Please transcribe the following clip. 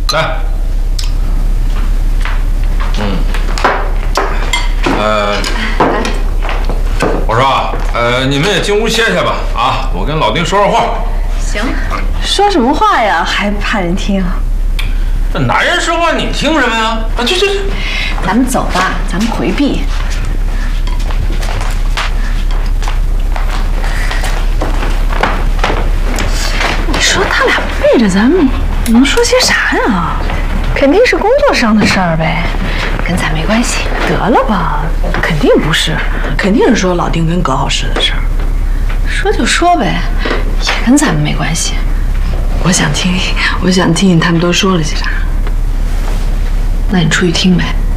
来，我说你们也进屋歇歇吧。啊，我跟老丁说说话。 行，说什么话呀？还怕人听？ 这男人说话你听什么呀？啊，去， 咱们走吧，咱们回避。你说他俩背着咱们，能说些啥呀？肯定是工作上的事儿呗，跟咱没关系。得了吧，肯定不是，肯定是说老丁跟葛老师的事儿。说就说呗，也跟咱们没关系。我想听听他们都说了些啥。那你出去听呗。